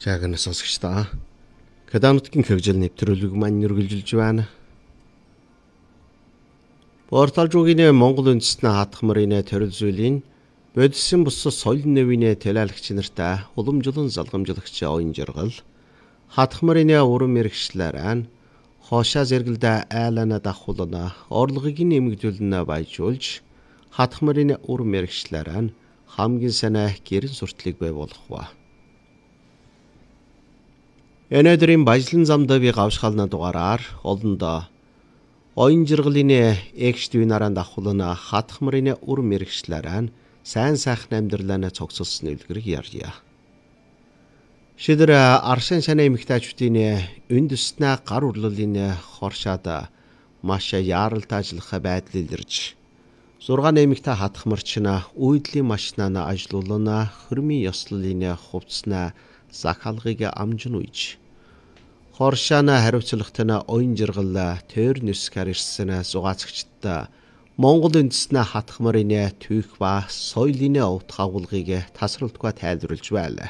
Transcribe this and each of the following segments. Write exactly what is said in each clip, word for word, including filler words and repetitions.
Жаагнаас сонсогчдоо Каданутгийн хөгжил нэвтрүүлэг маань үргэлжилж байна. Порталжуугийн Монгол үндэстний хатгамрын төрөл зүйлийн бодисын бус соёл нэвийн төлөөлөгч нартай уламжлан залгамжлагч оюун жаргал хатгамрын уран мэрэгчлэрэн хоошаа зэргэлдэ айлана дахуулна орлогыг нэмэгдүүлнэ баяжуулж хатгамрын уран мэрэгчлэрэн хамгийн санаа гэрэн суртлыг бий болгохгүй. Энэдрийн бажлан замд би гавшхална дугаараар олондоо оюун жаргалын экшдвийн наран дахуулна хатгамрын уран мэрэгчлэрэн сайн сайхан амьдралаа цогцолсон үлгэрийг ярья. Шидэр аршин санаа эмэгтэйчүүдийн үндэснээ гар урлалын хоршоод маш яаралтай ажиллах байдал илэрж зургаан эмэгтэй хатгамарчна үйдлийн машинаа ажилуулна хөрмийн ёслолын хувцснаа захалгыг амжин үйж хоршаана хариуцлагатай оюун жаргал төр нүсгэр ирсэн зугаацагчдаа Монгол үндэснээ хатгамрын түүх ба соёлын утга агуулгыг тасралтгүй тайлбарлаж байлаа.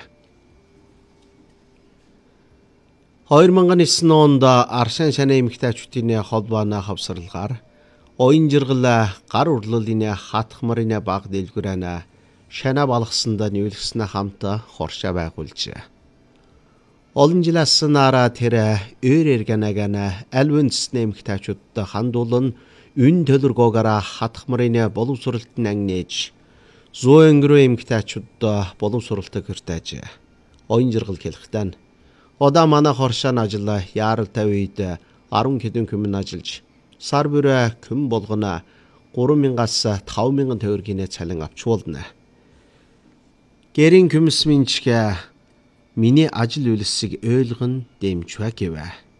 хоёр мянган девять онд аршин санаа эмэгтэйчүүдийн холбооны хавсарлагаар оюун жаргал гар урлалын хатгамрын баг дэлгүүрээр шанаа балгасанд нийлгэснэ хамт хоршоо байгуулжээ. Олон жилээс нараа тэр өөр эргэнагана аль үндэсний эмэгтэйчүүдтэй хандуулан үн төлөргөөгөр хатгамрын боловсролт нангнэж зөө өнгөрөө эмэгтэйчүүд боловсролтыг хүртэж оюун жаргал хэлэхдээ одоо манай хоршаан ажил яаралтай үед арван хэдэн күмэн ажиллаж сар бүр күм болгоно гурван мянгаас таван мянган төгрөгийн цалин авчуулна. Гэрийн күмс минчгэ миний ажил үйлсийг ойлгон дэмжвэ гэвэ.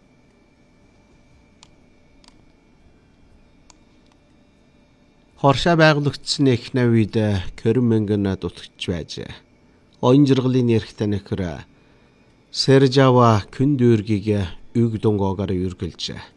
Хоршоо байгуулагдсан эхнээ үед көрөн мөнгөн дутагч байж оюун жаргалын нэрхтэ нөхөр Сержава күн дүүргийг үг дунгоогоор үргэлж